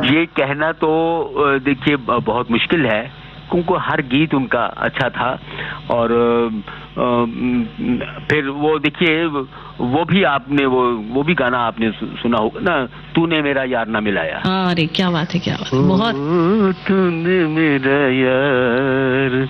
ये कहना तो देखिए बहुत मुश्किल है, क्योंकि हर गीत उनका अच्छा था। और फिर वो देखिए वो भी आपने वो भी गाना आपने सुना होगा ना, तूने मेरा यार ना मिलाया। अरे क्या बात है, क्या बात है, बहुत तूने मेरा यार